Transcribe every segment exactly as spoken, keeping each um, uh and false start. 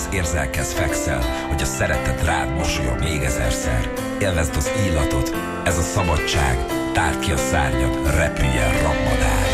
az érzelkez fekszel, hogy a szeretet rád mosolyog még ezerszer. Élvezd az illatot, ez a szabadság, tárd ki a szárnyad, repüljen rabbadár.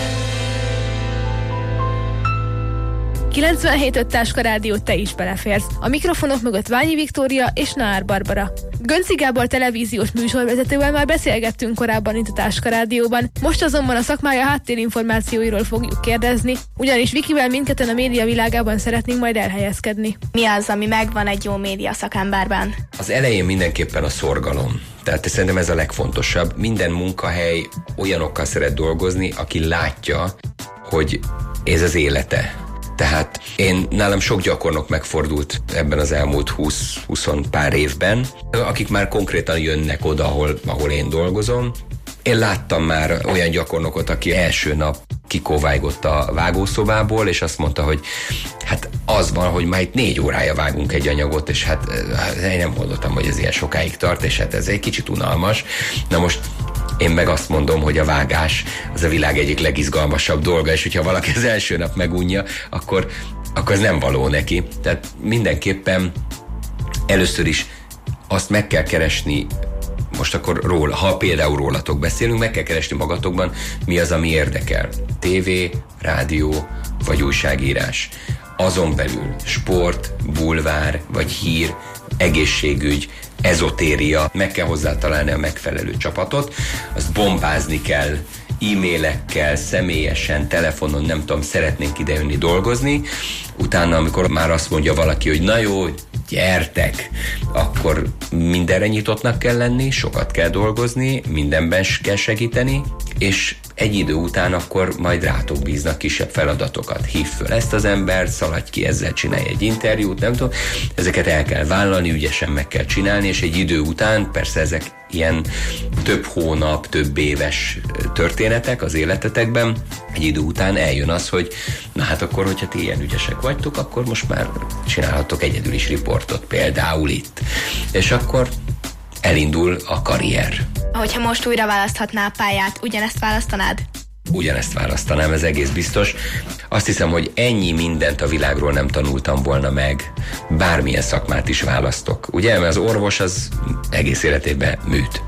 kilencvenhét öt Táska Rádió, te is beleférsz. A mikrofonok mögött Ványi Viktória és Naár Barbara. Gönci Gábor televíziós műsorvezetővel már beszélgettünk korábban itt a Táska Rádióban, most azonban a szakmája háttérinformációiról fogjuk kérdezni, ugyanis Vikivel mindketten a média világában szeretnénk majd elhelyezkedni. Mi az, ami megvan egy jó média szakemberben? Az elején mindenképpen a szorgalom. Tehát szerintem ez a legfontosabb. Minden munkahely olyanokkal szeret dolgozni, aki látja, hogy ez az élete. Tehát én, nálam sok gyakornok megfordult ebben az elmúlt húsz-húsz pár évben, akik már konkrétan jönnek oda, ahol, ahol én dolgozom. Én láttam már olyan gyakornokot, aki első nap kikovájgott a vágószobából, és azt mondta, hogy hát az van, hogy már itt négy órája vágunk egy anyagot, és hát én nem gondoltam, hogy ez ilyen sokáig tart, és hát ez egy kicsit unalmas. Na most én meg azt mondom, hogy a vágás az a világ egyik legizgalmasabb dolga, és hogyha valaki az első nap megunja, akkor, akkor ez nem való neki. Tehát mindenképpen először is azt meg kell keresni, most akkor róla, ha például rólatok beszélünk, meg kell keresni magatokban, mi az, ami érdekel. Tévé, rádió vagy újságírás. Azon belül sport, bulvár vagy hír, egészségügy, ezotéria, meg kell hozzá találni a megfelelő csapatot, azt bombázni kell, e-mailekkel, személyesen, telefonon, nem tudom, szeretnénk idejönni dolgozni, utána, amikor már azt mondja valaki, hogy na jó, gyertek, akkor mindenre nyitottnak kell lenni, sokat kell dolgozni, mindenben kell segíteni, és egy idő után akkor majd rátok bíznak kisebb feladatokat. Hívd föl ezt az embert, szaladj ki, ezzel csinálj egy interjút, nem tudom. Ezeket el kell vállalni, ügyesen meg kell csinálni, és egy idő után, persze ezek ilyen több hónap, több éves történetek az életetekben, egy idő után eljön az, hogy na hát akkor, hogyha ti ilyen ügyesek vagytok, akkor most már csinálhatok egyedül is riportot, például itt. És akkor elindul a karrier. Hogyha most újra választhatnál a pályát, ugyanezt választanád? Ugyanezt választanám, ez egész biztos. Azt hiszem, hogy ennyi mindent a világról nem tanultam volna meg, bármilyen szakmát is választok. Ugye, mert az orvos az egész életében műt.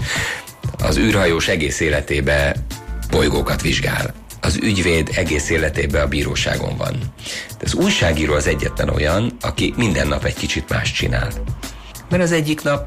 Az űrhajós egész életében bolygókat vizsgál. Az ügyvéd egész életében a bíróságon van. De az újságíró az egyetlen olyan, aki minden nap egy kicsit más csinál. Mert az egyik nap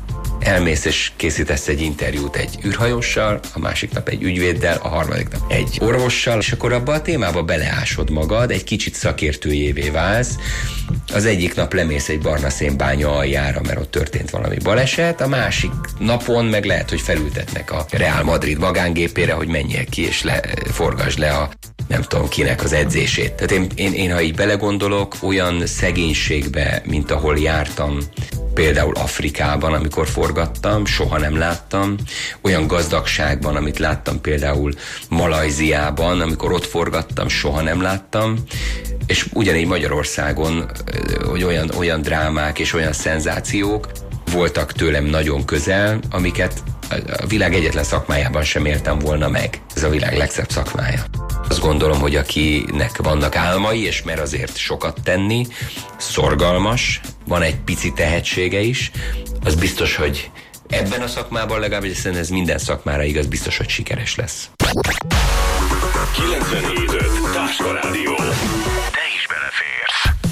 elmész és készítesz egy interjút egy űrhajóssal, a másik nap egy ügyvéddel, a harmadik nap egy orvossal, és akkor abba a témába beleásod magad, egy kicsit szakértőjévé válsz. Az egyik nap lemész egy barna szénbánya aljára, mert ott történt valami baleset, a másik napon meg lehet, hogy felültetnek a Real Madrid magángépére, hogy menjél ki és le, forgasd le a nem tudom kinek az edzését. Tehát én, én, én, ha így belegondolok, olyan szegénységbe, mint ahol jártam, például Afrikában, amikor forgattam, soha nem láttam. Olyan gazdagságban, amit láttam például Malajziában, amikor ott forgattam, soha nem láttam. És ugyanígy Magyarországon, hogy olyan, olyan drámák és olyan szenzációk voltak tőlem nagyon közel, amiket a világ egyetlen szakmájában sem éltem volna meg. Ez a világ legszebb szakmája. Azt gondolom, hogy akinek vannak álmai, és mer azért sokat tenni, szorgalmas, van egy pici tehetsége is, az biztos, hogy ebben a szakmában legalábbis, hiszen ez minden szakmára igaz, biztos, hogy sikeres lesz. kilencvenhét öt Táska Rádió.